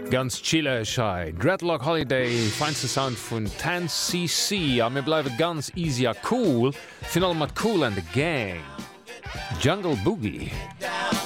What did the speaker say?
Ganz chillechei. Dreadlock Holiday feinste Sound vun 10cc a mir bleiwe ganz easy cool, final mat cool and the Gang. Jungle Boogie.